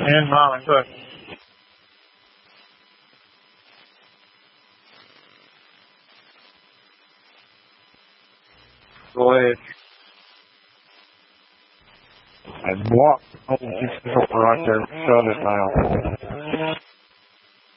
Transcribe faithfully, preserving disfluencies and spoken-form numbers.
And Molly, good. Go ahead. And block. Oh, just right there. Shut it now.